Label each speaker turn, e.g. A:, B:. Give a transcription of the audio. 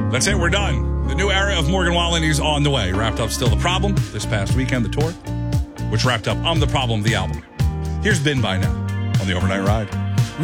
A: That's it. We're done. The new era of Morgan Wallen is on the way. Wrapped up Still the Problem this past weekend, the tour, which wrapped up I'm the Problem, the album. Here's Been By Now on the Overnight Ride.